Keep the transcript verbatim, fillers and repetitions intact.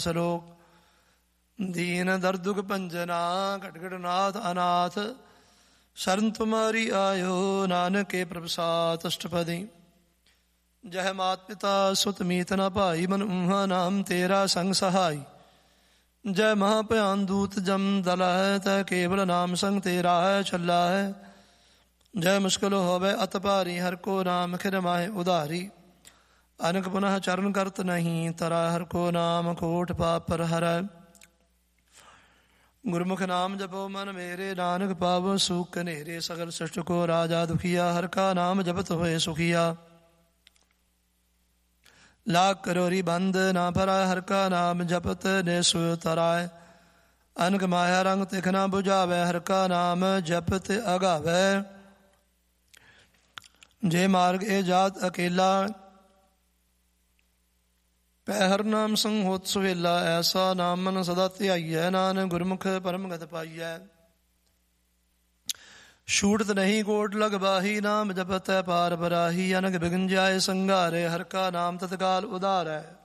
ਸਲੋਕ। ਦੀਨ ਦਰਦੁਗ ਭੰਜਨਾ ਘਟ ਘਟ ਨਾਥ ਅਨਾਥ, ਸ਼ਰਨ ਤੁਮਾਰੀ ਆਇਓ ਨਾਨਕੇ ਪ੍ਰਭੁਸਾਤ ਅਸ਼ਟਪਦੀ। ਜਹ ਮਾਤ ਪਿਤਾ ਸੁਤ ਮੀਤ ਨ ਭਾਈ, ਮਨ ਊਹਾ ਨਾਮ ਤੇਰਾ ਸੰਗ ਸਹਾਈ। ਜੈ ਮਹਾ ਭਿਆਨ ਦੂਤ ਜਮ ਦਲ ਹੈ, ਤੈ ਕੇਵਲ ਨਾਮ ਸੰਗ ਤੇਰਾ ਹੈ ਛੱਲਾ ਹੈ। ਜੈ ਮੁਸ਼ਕਿਲ ਹੋਵੇ ਅਤ ਭਾਰੀ, ਹਰ ਕੋ ਨਾਮ ਖਿਰ ਮਾਹੇ ਉਧਾਰੀ। ਅਨਕ ਪੁਨః ਚਰਨ ਕਰਤ ਨਹੀਂ ਤਰਾ, ਹਰ ਕੋ ਨਾਮ ਕੋਟ ਪਾਪ ਪਰ ਹਰੈ। ਗੁਰਮੁਖ ਨਾਮ ਜਪੋ ਮਨ ਮੇਰੇ, ਨਾਨਕ ਪਾਵੋ ਸੁਖ ਕਨੇਰੇ। ਸਗਲ ਸ੍ਰਿਸ਼ਟ ਕੋ ਰਾਜਾ ਦੁਖੀਆ, ਹਰ ਕਾ ਨਾਮ ਜਪਤ ਹੋਏ ਸੁਖੀਆ। ਲਾਖ ਕਰੋਰੀ ਬੰਦ ਨਾ ਭਰਾ, ਹਰ ਕਾ ਨਾਮ ਜਪਤ ਨੇ ਸੋ ਤਰਾਏ। ਅਨਕ ਮਾਇਆ ਰੰਗ ਤਿਖ ਨਾ ਬੁਝਾਵੇ, ਹਰ ਕਾ ਨਾਮ ਜਪਤ ਅਗਾਵੇ। ਜੇ ਮਾਰਗ ਇਹ ਜਾਤ ਅਕੇਲਾ, ਪੈ ਹਰ ਨਾਮ ਸੰਗ ਹੋਤ ਸੁਹੇਲਾ। ਐਸਾ ਨਾਮ ਮਨ ਸਦਾ ਧਿਆਈਐ, ਨਾਨਕ ਗੁਰਮੁਖ ਪਰਮ ਗਤ ਪਾਈਐ। ਛੂਟਤ ਨਹੀਂ ਕੋਟ ਲਗਵਾਹੀ, ਨਾਮ ਜਪਤੈ ਪਾਰ ਬਰਾਹੀ। ਅਨਕ ਬਿਗਨ ਜਾਏ ਸੰਘਾਰੇ, ਹਰ ਕਾ ਨਾਮ ਤਤਕਾਲ ਉਧਾਰੈ।